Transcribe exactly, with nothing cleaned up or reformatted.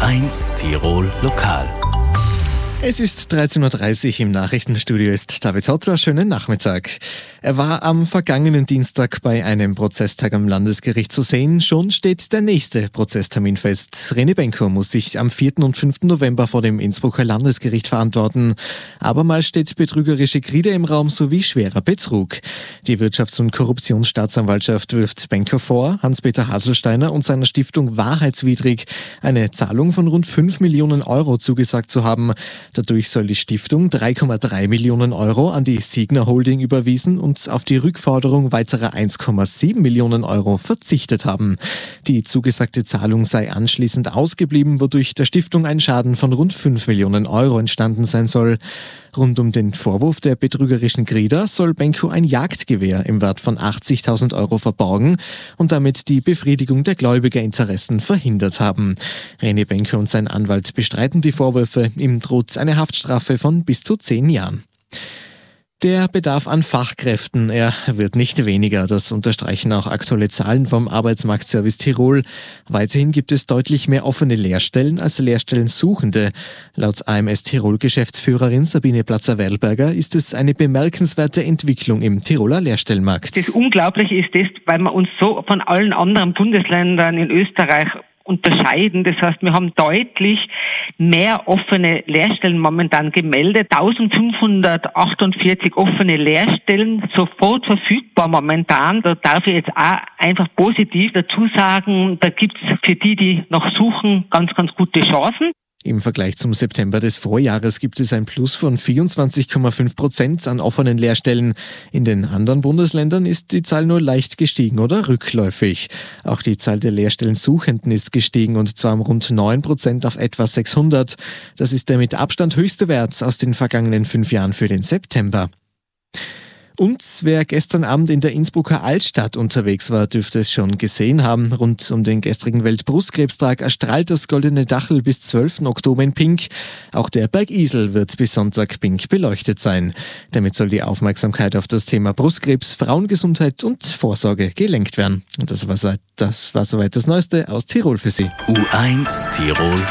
eins Tirol Lokal. Es ist dreizehn Uhr dreißig, im Nachrichtenstudio ist David Hotzer. Schönen Nachmittag. Er war am vergangenen Dienstag bei einem Prozesstag am Landesgericht zu sehen. Schon steht der nächste Prozesstermin fest. René Benko muss sich am vierten und fünften November vor dem Innsbrucker Landesgericht verantworten. Abermals steht betrügerische Gride im Raum sowie schwerer Betrug. Die Wirtschafts- und Korruptionsstaatsanwaltschaft wirft Benko vor, Hans-Peter Haselsteiner und seiner Stiftung wahrheitswidrig eine Zahlung von rund fünf Millionen Euro zugesagt zu haben. Dadurch soll die Stiftung drei Komma drei Millionen Euro an die Signa Holding überwiesen und auf die Rückforderung weiterer eins Komma sieben Millionen Euro verzichtet haben. Die zugesagte Zahlung sei anschließend ausgeblieben, wodurch der Stiftung ein Schaden von rund fünf Millionen Euro entstanden sein soll. Rund um den Vorwurf der betrügerischen Grida soll Benko ein Jagdgewehr im Wert von achtzigtausend Euro verborgen und damit die Befriedigung der Gläubigerinteressen verhindert haben. René Benko und sein Anwalt bestreiten die Vorwürfe. Ihm droht eine Haftstrafe von bis zu zehn Jahren. Der Bedarf an Fachkräften, er wird nicht weniger. Das unterstreichen auch aktuelle Zahlen vom Arbeitsmarktservice Tirol. Weiterhin gibt es deutlich mehr offene Lehrstellen als Lehrstellensuchende. Laut A M S Tirol-Geschäftsführerin Sabine Platzer-Werlberger ist es eine bemerkenswerte Entwicklung im Tiroler Lehrstellenmarkt. Das Unglaubliche ist das, weil wir uns so von allen anderen Bundesländern in Österreich unterscheiden. Das heißt, wir haben deutlich mehr offene Lehrstellen momentan gemeldet. eintausendfünfhundertachtundvierzig offene Lehrstellen, sofort verfügbar momentan. Da darf ich jetzt auch einfach positiv dazu sagen, da gibt es für die, die noch suchen, ganz, ganz gute Chancen. Im Vergleich zum September des Vorjahres gibt es ein Plus von vierundzwanzig Komma fünf Prozent an offenen Lehrstellen. In den anderen Bundesländern ist die Zahl nur leicht gestiegen oder rückläufig. Auch die Zahl der Lehrstellensuchenden ist gestiegen und zwar um rund neun Prozent auf etwa sechshundert. Das ist der mit Abstand höchste Wert aus den vergangenen fünf Jahren für den September. Und wer gestern Abend in der Innsbrucker Altstadt unterwegs war, dürfte es schon gesehen haben. Rund um den gestrigen Weltbrustkrebstag erstrahlt das Goldene Dachl bis zwölften Oktober in Pink. Auch der Berg Isel wird bis Sonntag pink beleuchtet sein. Damit soll die Aufmerksamkeit auf das Thema Brustkrebs, Frauengesundheit und Vorsorge gelenkt werden. Und das war, das war soweit das Neueste aus Tirol für Sie. U eins Tirol